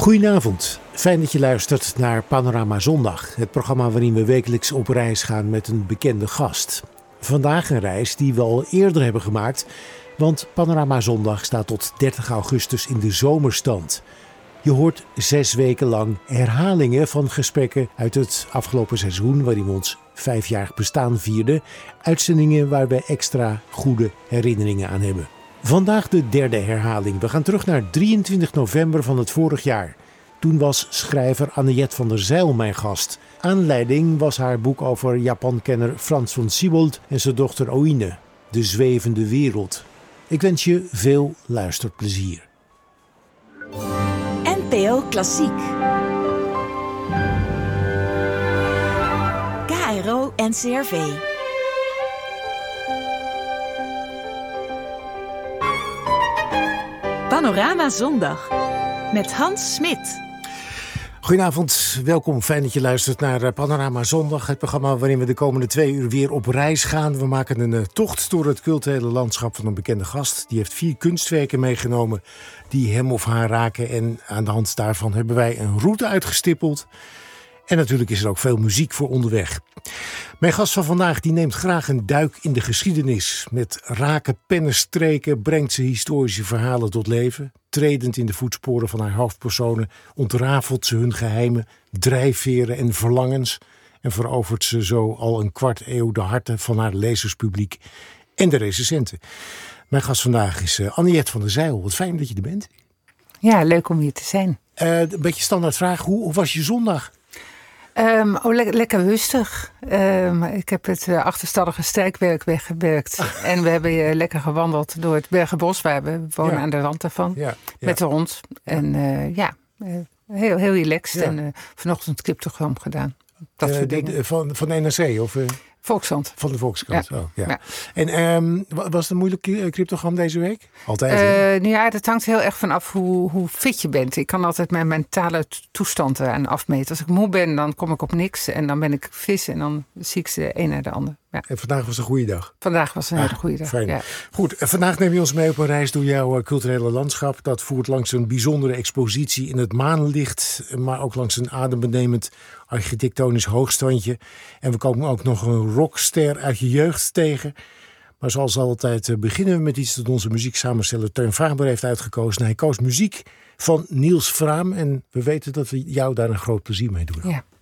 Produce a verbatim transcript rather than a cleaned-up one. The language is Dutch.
Goedenavond, fijn dat je luistert naar Panorama Zondag. Het programma waarin we wekelijks op reis gaan met een bekende gast. Vandaag een reis die we al eerder hebben gemaakt, want Panorama Zondag staat tot dertig augustus in de zomerstand. Je hoort zes weken lang herhalingen van gesprekken uit het afgelopen seizoen waarin we ons vijfjarig bestaan vierden. Uitzendingen waar we extra goede herinneringen aan hebben. Vandaag de derde herhaling. We gaan terug naar drieëntwintig november van het vorig jaar. Toen was schrijver Anne-Jet van der Zijl mijn gast. Aanleiding was haar boek over Japankenner Frans von Siebold en zijn dochter Oine, De Zwevende Wereld. Ik wens je veel luisterplezier. N P O Klassiek. K R O N C R V. Panorama Zondag met Hans Smit. Goedenavond, welkom. Fijn dat je luistert naar Panorama Zondag. Het programma waarin we de komende twee uur weer op reis gaan. We maken een uh, tocht door het culturele landschap van een bekende gast. Die heeft vier kunstwerken meegenomen die hem of haar raken. En aan de hand daarvan hebben wij een route uitgestippeld. En natuurlijk is er ook veel muziek voor onderweg. Mijn gast van vandaag die neemt graag een duik in de geschiedenis. Met rake pennenstreken brengt ze historische verhalen tot leven. Tredend in de voetsporen van haar hoofdpersonen ontrafelt ze hun geheimen, drijfveren en verlangens. En verovert ze zo al een kwart eeuw de harten van haar lezerspubliek en de recensenten. Mijn gast vandaag is uh, Anne-Jet van der Zijl. Wat fijn dat je er bent. Ja, leuk om hier te zijn. Uh, een beetje standaard vraag. Hoe, hoe was je zondag? Um, oh, le- lekker rustig. Um, ik heb het uh, achterstallige strijkwerk weggewerkt. Ah. En we hebben uh, lekker gewandeld door het Bergenbos, waar we wonen ja. aan de rand daarvan. Ja, ja. Met de hond. En uh, ja, uh, heel, heel relaxed. Ja. En uh, vanochtend cryptogram gedaan. Dat uh, soort de, dingen. De, van, van de N R C? Of, uh... Volkskrant. Van de Volkskrant, ja. Oh, ja. ja. En um, was het een moeilijk cryptogram deze week? Altijd, uh, nou ja, dat hangt heel erg vanaf hoe, hoe fit je bent. Ik kan altijd mijn mentale toestand aan afmeten. Als ik moe ben, dan kom ik op niks. En dan ben ik vis en dan zie ik ze een naar de ander. Ja. En vandaag was een goede dag? Vandaag was een ah, hele goede dag, fijn. Ja. Goed, vandaag neem je ons mee op een reis door jouw culturele landschap. Dat voert langs een bijzondere expositie in het maanlicht. Maar ook langs een adembenemend architectonisch hoogstandje. En we komen ook nog een rockster uit je jeugd tegen. Maar zoals altijd beginnen we met iets dat onze muzieksamensteller Teun Faber heeft uitgekozen. Hij koos muziek van Niels Fraam. En we weten dat we jou daar een groot plezier mee doen. Ja.